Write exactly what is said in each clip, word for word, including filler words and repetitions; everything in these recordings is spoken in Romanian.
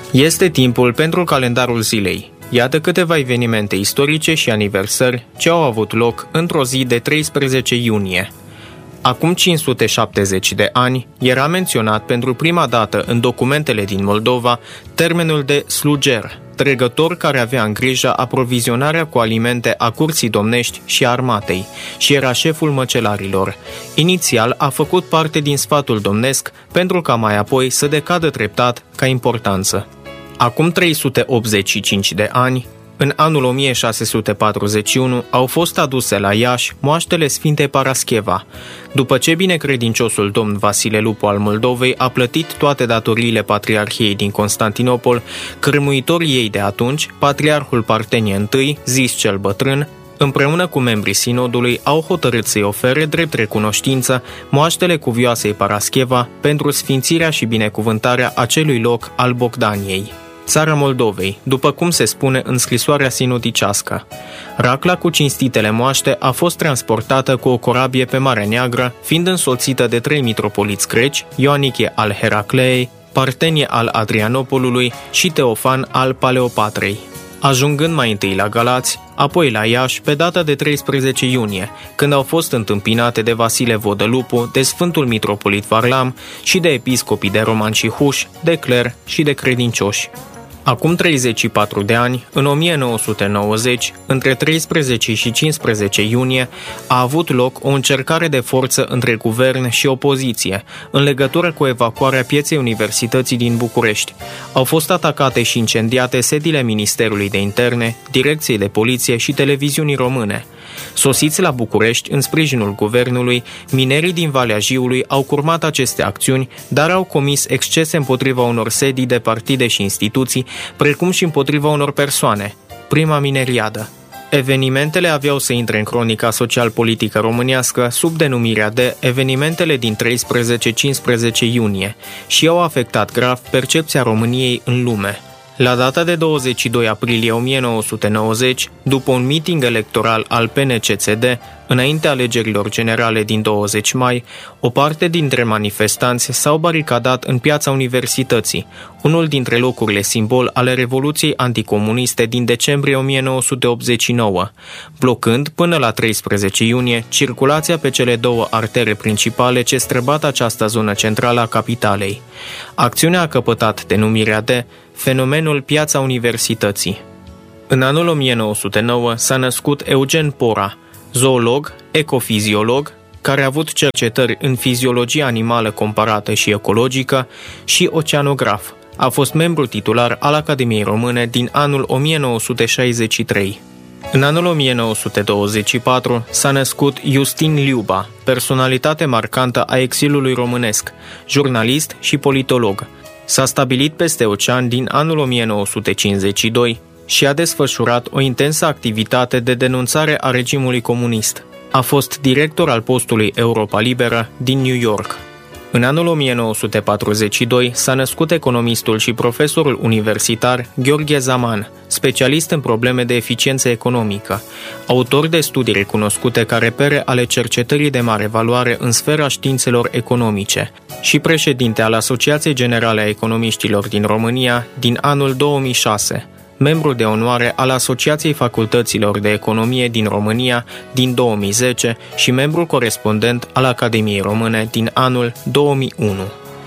Este timpul pentru calendarul zilei. Iată câteva evenimente istorice și aniversări ce au avut loc într-o zi de treisprezece iunie. Acum cinci sute șaptezeci de ani era menționat pentru prima dată în documentele din Moldova termenul de sluger, trecător care avea în grijă aprovizionarea cu alimente a curții domnești și a armatei și era șeful măcelarilor. Inițial a făcut parte din sfatul domnesc pentru ca mai apoi să decadă treptat ca importanță. Acum trei sute optzeci și cinci de ani, în anul o mie șase sute patruzeci și unu, au fost aduse la Iași moaștele Sfintei Parascheva, după ce binecredinciosul domn Vasile Lupu al Moldovei a plătit toate datoriile Patriarhiei din Constantinopol, cârmuitorii ei de atunci, Patriarhul Partenie I, zis cel bătrân, împreună cu membrii sinodului, au hotărât să-i ofere drept recunoștință moaștele cuvioasei Parascheva pentru sfințirea și binecuvântarea acelui loc al Bogdaniei, țara Moldovei, după cum se spune în scrisoarea sinodicească. Racla cu cinstitele moaște a fost transportată cu o corabie pe Marea Neagră, fiind însoțită de trei mitropoliți greci, Ioanichie al Heracleei, Partenie al Adrianopolului și Teofan al Paleopatrei, ajungând mai întâi la Galați, apoi la Iași pe data de treisprezece iunie, când au fost întâmpinate de Vasile Vodă Lupu, de Sfântul Mitropolit Varlam și de episcopii de romani și huși, de cler și de credincioși. Acum treizeci și patru de ani, în o mie nouă sute nouăzeci, între treisprezece și cincisprezece iunie, a avut loc o încercare de forță între guvern și opoziție, în legătură cu evacuarea pieței Universității din București. Au fost atacate și incendiate sediile Ministerului de Interne, Direcției de Poliție și Televiziunii Române. Sosiți la București, în sprijinul guvernului, minerii din Valea Jiului au curmat aceste acțiuni, dar au comis excese împotriva unor sedii de partide și instituții, precum și împotriva unor persoane. Prima mineriadă. Evenimentele aveau să intre în cronica social-politică românească sub denumirea de evenimentele din treisprezece-cincisprezece iunie și au afectat grav percepția României în lume. La data de douăzeci și doi aprilie o mie nouă sute nouăzeci, după un meeting electoral al P N C C D, înaintea alegerilor generale din douăzeci mai, o parte dintre manifestanți s-au baricadat în piața Universității, unul dintre locurile simbol ale Revoluției anticomuniste din decembrie o mie nouă sute optzeci și nouă, blocând până la treisprezece iunie circulația pe cele două artere principale ce străbat această zonă centrală a capitalei. Acțiunea a căpătat denumirea de fenomenul Piața Universității. În anul o mie nouă sute nouă s-a născut Eugen Pora, zoolog, ecofiziolog, care a avut cercetări în fiziologia animală comparată și ecologică și oceanograf. A fost membru titular al Academiei Române din anul o mie nouă sute șaizeci și trei. În anul o mie nouă sute douăzeci și patru s-a născut Justin Liuba, personalitate marcantă a exilului românesc, jurnalist și politolog. S-a stabilit peste ocean din anul o mie nouă sute cincizeci și doi și a desfășurat o intensă activitate de denunțare a regimului comunist. A fost director al postului Europa Liberă din New York. În anul o mie nouă sute patruzeci și doi s-a născut economistul și profesorul universitar Gheorghe Zaman, specialist în probleme de eficiență economică, autor de studii recunoscute ca repere ale cercetării de mare valoare în sfera științelor economice și președinte al Asociației Generale a Economiștilor din România din anul două mii șase, membru de onoare al Asociației Facultăților de Economie din România din două mii zece și membru corespondent al Academiei Române din anul două mii unu.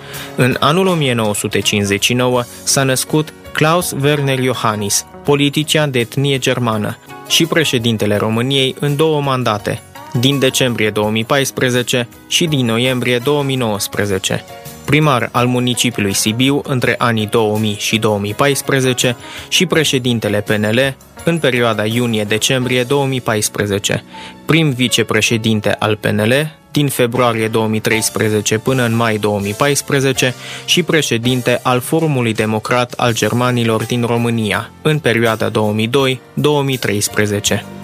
În anul o mie nouă sute cincizeci și nouă s-a născut Klaus Werner Iohannis, politician de etnie germană și președintele României în două mandate, din decembrie două mii paisprezece și din noiembrie două mii nouăsprezece. Primar al municipiului Sibiu între anii două mii și două mii paisprezece și președintele P N L în perioada iunie-decembrie două mii paisprezece, prim vicepreședinte al P N L din februarie două mii treisprezece până în mai două mii paisprezece și președinte al Forumului Democrat al Germanilor din România în perioada două mii doi - două mii treisprezece.